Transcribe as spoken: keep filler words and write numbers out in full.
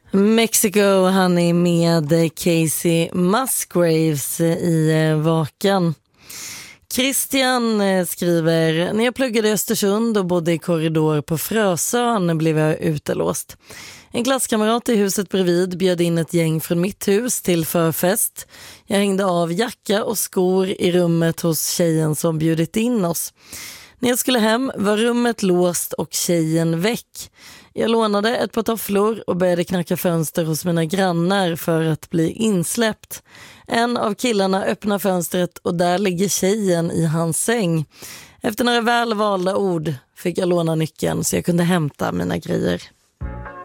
Mexico Honey med Casey Musgraves i Vakan. Christian skriver: när jag pluggade i Östersund och bodde i korridor på Frösön blev jag utelåst. En klasskamrat i huset bredvid bjöd in ett gäng från mitt hus till förfest. Jag hängde av jacka och skor i rummet hos tjejen som bjudit in oss. När jag skulle hem var rummet låst och tjejen väck. Jag lånade ett par tofflor och började knacka fönster hos mina grannar för att bli insläppt. En av killarna öppnar fönstret och där ligger tjejen i hans säng. Efter några välvalda ord fick jag låna nyckeln så jag kunde hämta mina grejer.